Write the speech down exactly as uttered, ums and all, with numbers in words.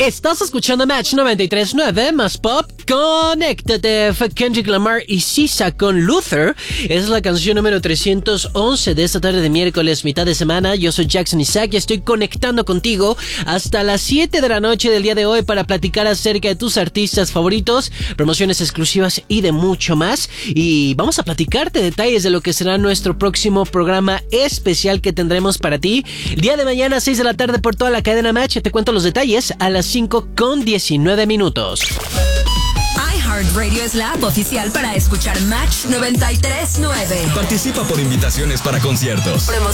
Estás escuchando Match noventa y tres punto nueve más pop. Conéctate. Fue Kendrick Lamar y Sisa con Luther. Es la canción número trescientos once de esta tarde de miércoles, mitad de semana. Yo soy Jackson Isaac y estoy conectando contigo hasta las siete de la noche del día de hoy para platicar acerca de tus artistas favoritos, promociones exclusivas y de mucho más. Y vamos a platicarte detalles de lo que será nuestro próximo programa especial que tendremos para ti. El día de mañana, seis de la tarde por toda la cadena Match. Te cuento los detalles a las cinco con diecinueve minutos. iHeartRadio es la app oficial para escuchar Match noventa y tres punto nueve. Participa por invitaciones para conciertos, promociones